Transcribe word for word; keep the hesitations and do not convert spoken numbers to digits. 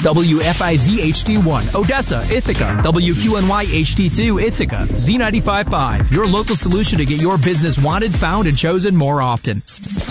W F I Z H D one, Odessa, Ithaca. W Q N Y H D two, Ithaca. Z ninety-five point five, your local solution to get your business wanted, found, and chosen more often.